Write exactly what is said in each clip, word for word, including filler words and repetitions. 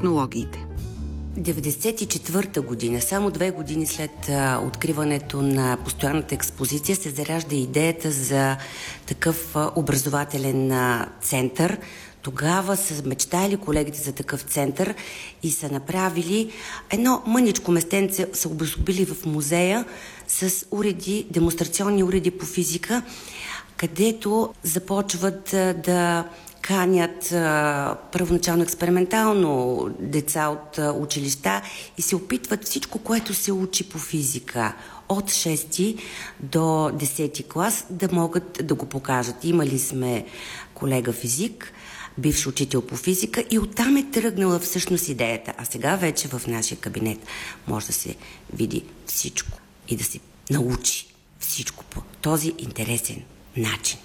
технологиите. деветдесет и четвърта година, само две години след а, откриването на постоянната експозиция, се заражда идеята за такъв а, образователен а, център. Тогава са мечтали колегите за такъв център и са направили едно мъничко местенце, са обособили в музея с уреди, демонстрационни уреди по физика, където започват а, да канят а, първоначално експериментално деца от а, училища и се опитват всичко, което се учи по физика от шести до десети клас, да могат да го покажат. Имали сме колега физик, бивш учител по физика, и оттам е тръгнала всъщност идеята. А сега вече в нашия кабинет може да се види всичко и да се научи всичко по този интересен начин.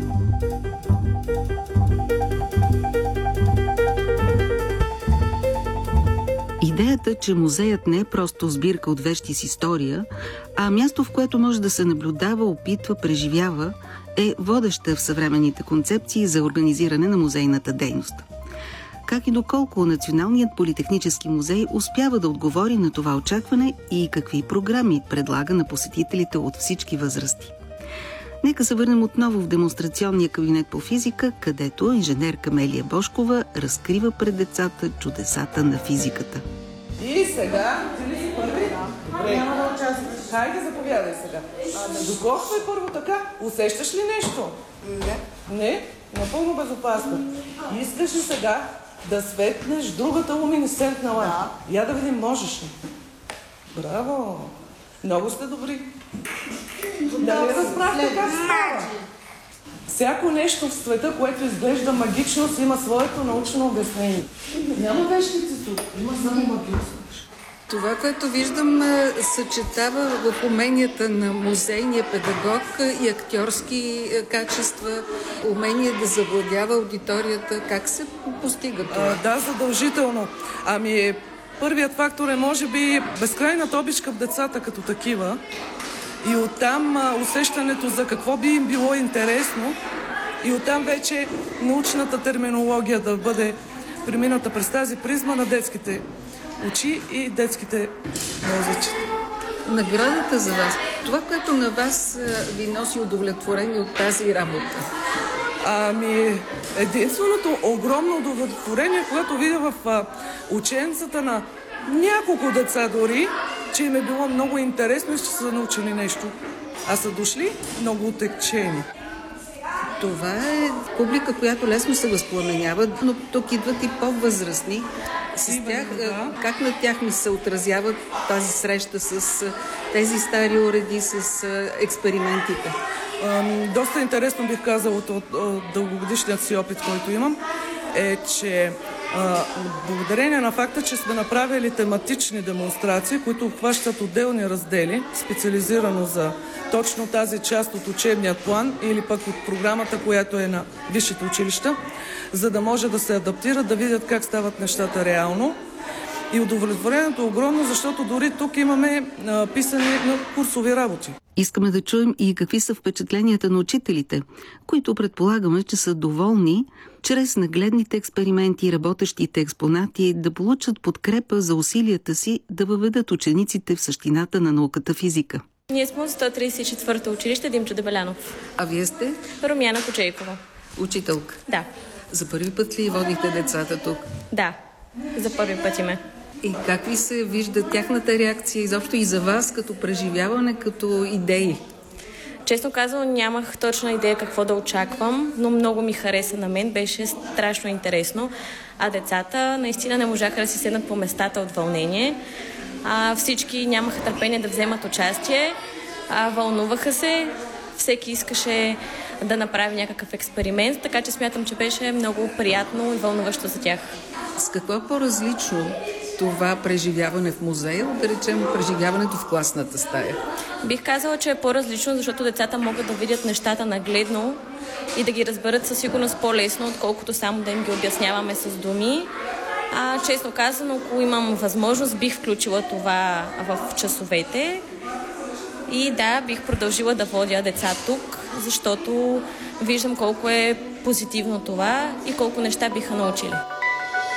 Идеята, че музеят не е просто сбирка от вещи с история, а място, в което може да се наблюдава, опитва, преживява, е водеща в съвременните концепции за организиране на музейната дейност. Как и доколко Националният политехнически музей успява да отговори на това очакване и какви програми предлага на посетителите от всички възрасти. Нека се върнем отново в демонстрационния кабинет по физика, където инженер Камелия Божкова разкрива пред децата чудесата на физиката. И сега, ти ли си първи? Добре. Няма да участваш. Хайде, заповядай сега. А, да докосвай първо така. Усещаш ли нещо? Не. Не? Напълно безопасно. Искаш ли сега да светнеш другата луминесцентна лампа? Да. Я да видим, можеш ли? Браво! Много сте добри. Дали разбрахте как става? Всяко нещо в света, което изглежда магично, си има своето научно обяснение. Няма вещици тук, има само магично. Това, което виждам, съчетава в уменията на музейния педагог и актьорски качества, умение да завладява аудиторията. Как се постига това? А, да, задължително. Ами, първият фактор е, може би, безкрайната обичка в децата като такива. И оттам а, усещането за какво би им било интересно. И оттам вече научната терминология да бъде премината през тази призма на детските очи и детските мозъчета. Наградата за вас. Това, което на вас ви носи удовлетворение от тази работа? Ами, единственото огромно удовлетворение, когато видя в а, ученицата на няколко деца дори, че им е било много интересно и че са научили нещо. А са дошли много отекчени. Това е публика, която лесно се възпламенява, но тук идват и по-възрастни. С тях, да. Как на тях ми се отразява тази среща с тези стари уреди, с експериментите? Доста интересно бих казала от, от, от дългогодишният си опит, който имам, е, че а, благодарение на факта, че сме направили тематични демонстрации, които обхващат отделни раздели, специализирано за точно тази част от учебния план или пък от програмата, която е на висшите училища, за да може да се адаптират, да видят как стават нещата реално. И удовлетворението е огромно, защото дори тук имаме а, писане на курсови работи. Искаме да чуем и какви са впечатленията на учителите, които предполагаме, че са доволни чрез нагледните експерименти и работещите експонати да получат подкрепа за усилията си да въведат учениците в същината на науката физика. Ние сме от сто тридесет и четвърто училище Димчо Дебелянов. А вие сте? Румяна Кочейкова. Учителка? Да. За първи път ли водихте децата тук? Да, за първи път име. И как ви се вижда тяхната реакция изобщо и за вас като преживяване, като идеи? Честно казвам, нямах точна идея какво да очаквам, но много ми хареса на мен, беше страшно интересно. А децата наистина не можаха да си седнат по местата от вълнение. А, всички нямаха търпение да вземат участие, а, вълнуваха се, всеки искаше да направи някакъв експеримент, така че смятам, че беше много приятно и вълнуващо за тях. С какво по-различно това преживяване в музея, да речем преживяването в класната стая? Бих казала, че е по-различно, защото децата могат да видят нещата нагледно и да ги разберат със сигурност по-лесно, отколкото само да им ги обясняваме с думи. А, честно казано, ако имам възможност, бих включила това в часовете. И да, бих продължила да водя деца тук, защото виждам колко е позитивно това и колко неща биха научили.